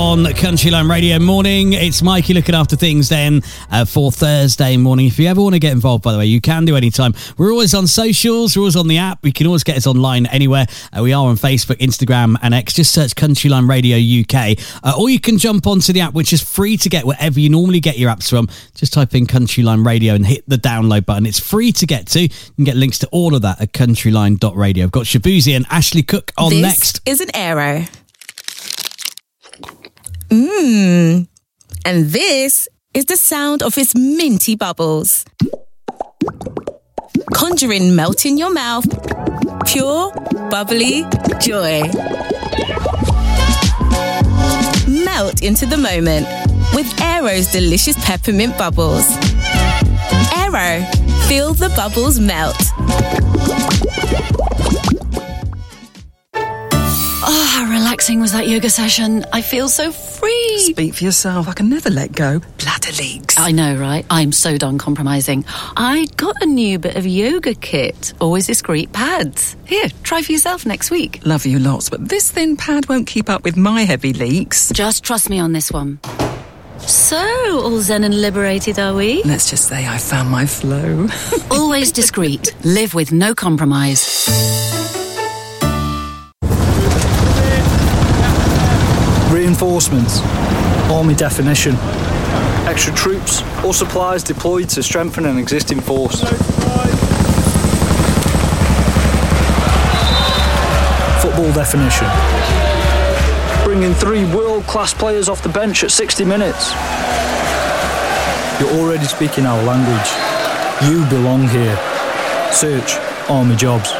On Countryline Radio morning, it's Mikey looking after things then for Thursday morning. If you ever want to get involved, by the way, you can do anytime. We're always on socials, we're always on the app. You can always get us online anywhere. We are on Facebook, Instagram and X. Just search Countryline Radio UK. Or you can jump onto the app, which is free to get wherever you normally get your apps from. Just type in Countryline Radio and hit the download button. It's free to get to. You can get links to all of that at countryline.radio. I've got Shabuzi and Ashley Cook on next. This is an Aero. And this is the sound of its minty bubbles. Conjuring melt in your mouth. Pure, bubbly joy. Melt into the moment with Aero's delicious peppermint bubbles. Aero, feel the bubbles melt. Oh, how relaxing was that yoga session. I feel so free. Speak for yourself. I can never let go. Bladder leaks. I know, right? I'm so done compromising. I got a new bit of yoga kit. Always discreet pads. Here, try for yourself next week. Love you lots, but this thin pad won't keep up with my heavy leaks. Just trust me on this one. So, all zen and liberated, are we? Let's just say I found my flow. Always discreet. Live with no compromise. Reinforcements, Army definition, extra troops or supplies deployed to strengthen an existing force. Football definition, bringing 3 world-class players off the bench at 60 minutes. You're already speaking our language. You belong here. Search Army Jobs.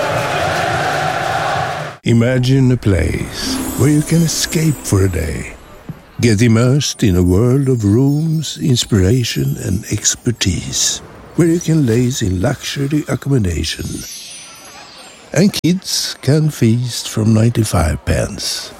Imagine a place where you can escape for a day. Get immersed in a world of rooms, inspiration and expertise. Where you can laze in luxury accommodation. And kids can feast from 95 pence.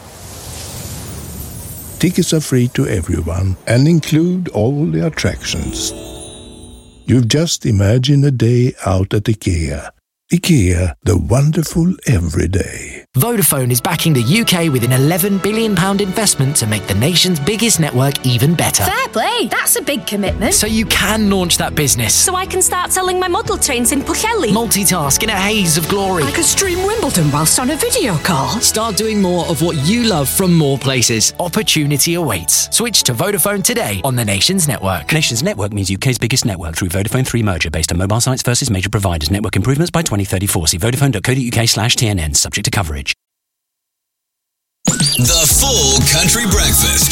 Tickets are free to everyone and include all the attractions. You've just imagined a day out at IKEA. IKEA, the wonderful everyday. Vodafone is backing the UK with an £11 billion investment to make the nation's biggest network even better. Fair play, that's a big commitment. So you can launch that business. So I can start selling my model trains in Pwllheli. Multitask in a haze of glory. I could stream Wimbledon whilst on a video call. Start doing more of what you love from more places. Opportunity awaits. Switch to Vodafone today on the nation's network. Nation's network means UK's biggest network through Vodafone 3 merger based on mobile sites versus major providers. Network improvements by 2034. See vodafone.co.uk/TNN, subject to coverage. The Full Country Breakfast